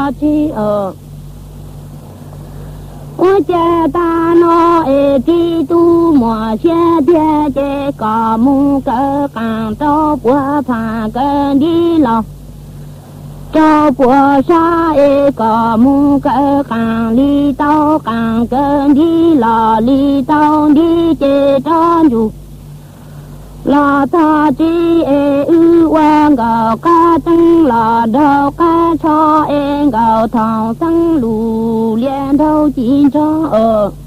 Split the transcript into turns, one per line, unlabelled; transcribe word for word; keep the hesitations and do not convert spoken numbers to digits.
ta chi ở我家大脑诶，基督莫些天这个木个港到不怕跟你老，找不啥诶个木个港里到港跟你老里到你这站住。là ta chỉ e ư quan gạo cá trắng là đầu cá cho e gạo thòng săng lù liên thâu chín cho ở